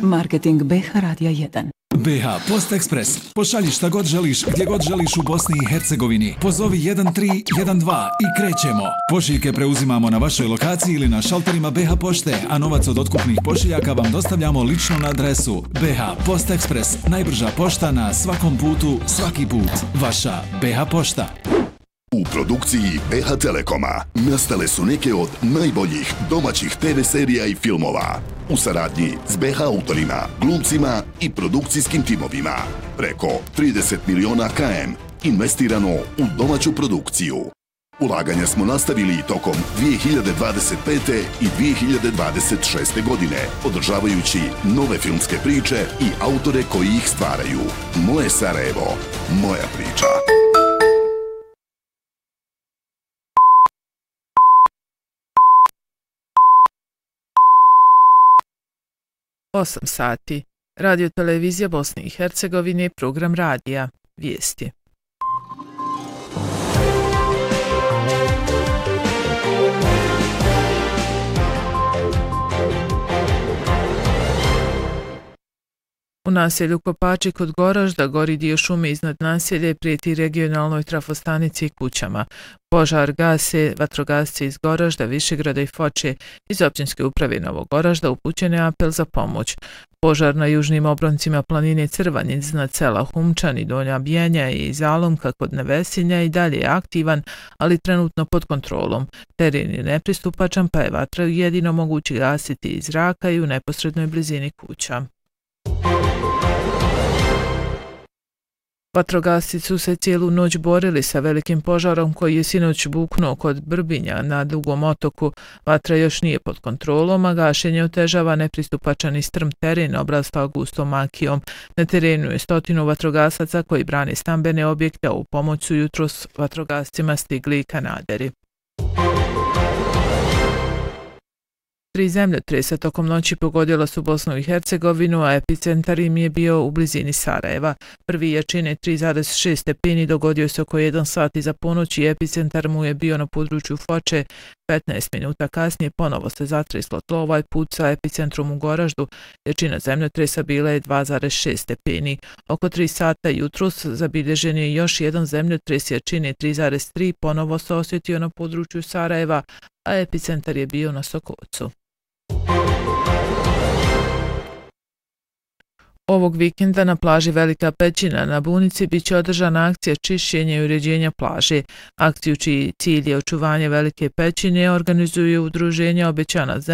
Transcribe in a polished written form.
Marketing BH Radija 1. BH Post Ekspres. Pošalji šta god želiš, gdje god želiš u Bosni i Hercegovini. Pozovi 1312 i krećemo. Pošiljke preuzimamo na vašoj lokaciji ili na šalterima BH Pošte, a novac od otkupnih pošiljaka vam dostavljamo lično na adresu BH Post Ekspres. Najbrža pošta na svakom putu, svaki put. Vaša BH Pošta. U produkciji BH Telekoma nastale su neke od najboljih domaćih TV serija i filmova u saradnji s BH autorima, glumcima i produkcijskim timovima. Preko 30 miliona KM investirano u domaću produkciju. Ulaganja smo nastavili i tokom 2025. i 2026. godine, održavajući nove filmske priče i autore koji ih stvaraju. Moje Sarajevo, moja priča. Osam sati. Radio televizija Bosne i Hercegovine, program radija, vijesti. U naselju Kopači kod Goražda gori dio šume iznad naselja i prijeti regionalnoj trafostanici i kućama. Požar gase vatrogasci iz Goražda, Višegrada i Foče. Iz općinske uprave Novog Goražda upućen je apel za pomoć. Požar na južnim obroncima planine Crvanj iznad sela Humčan i Donja Bijenja i Zalomka kod Nevesinja i dalje je aktivan, ali trenutno pod kontrolom. Teren je nepristupačan, pa je vatra jedino moguće gasiti iz zraka i u neposrednoj blizini kuća. Vatrogasci su se cijelu noć borili sa velikim požarom koji je sinoć buknuo kod Brbinja na Dugom otoku. Vatra još nije pod kontrolom, a gašenje otežava nepristupačan i strm teren obrastao gustom makijom. Na terenu je 100 vatrogasaca koji brane stambene objekte, a u pomoć su jutros vatrogascima stigli i kanaderi. 3 zemljotresa tokom noći pogodila su Bosnu i Hercegovinu, a epicentar im je bio u blizini Sarajeva. Prvi jačine 3,6 stepeni dogodio se oko 1 sat iza ponoći i epicentar mu je bio na području Foče. 15 minuta kasnije ponovo se zatreslo tlo, ovaj put sa epicentrom u Goraždu. Jačina zemljotresa bila je 2,6 stepeni. Oko 3 sata jutros zabilježen je još jedan zemljotres jačine 3,3, ponovo se osjetio na području Sarajeva, a epicentar je bio na Sokovcu. Ovog vikenda na plaži Velika Pećina na Bunici biće održana akcija čišćenja i uređenja plaže. Akciju čiji cilj je očuvanje Velike Pećine organizuje udruženje Obećana zemlja